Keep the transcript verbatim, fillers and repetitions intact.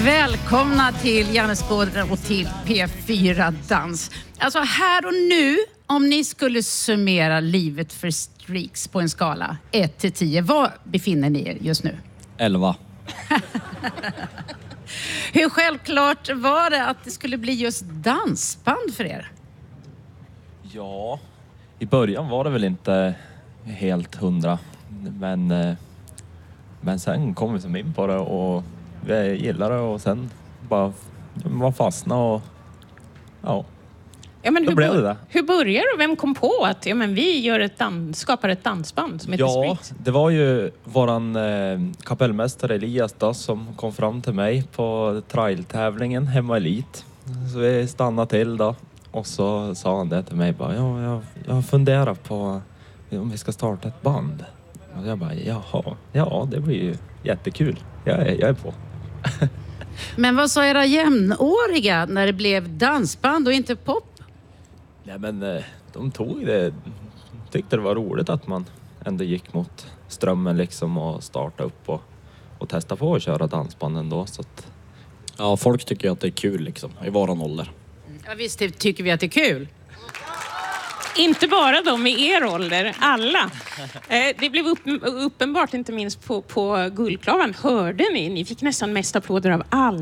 Välkomna till Jannesgården och till P fyra Dans. Alltså här och nu, om ni skulle summera livet för Streaks på en skala ett till tio, var befinner ni er just nu? elva. Hur självklart var det att det skulle bli just dansband för er? Ja, i början var det väl inte helt hundra. Men, men sen kom vi som in på det och vi gillade det och sen bara man fastnade och ja. Ja, men Då hur, blev det det. Hur började det? Vem kom på att ja, men vi gör ett dans, skapar ett dansband som heter Ja, Streaks? det var ju våran eh, kapellmästare Elias då, som kom fram till mig på trailtävlingen hemma Elit. Så vi stannade till då och så sa han det till mig bara, ja, jag, jag funderar på om vi ska starta ett band. Och jag bara, jaha, ja det blir ju jättekul. Jag är, jag är på. Men vad sa era jämnåriga när det blev dansband och inte pop? Nej men eh, de tog det, tyckte det var roligt att man ändå gick mot strömmen liksom och starta upp och, och testa på att köra dansband ändå. Så att... Ja, folk tycker att det är kul liksom, i våran ålder. Ja visst det tycker vi att det är kul. Inte bara de i er ålder, alla. Eh, det blev upp, uppenbart, inte minst på, på Guldklavan. Hörde ni? Ni fick nästan mest applåder av alla.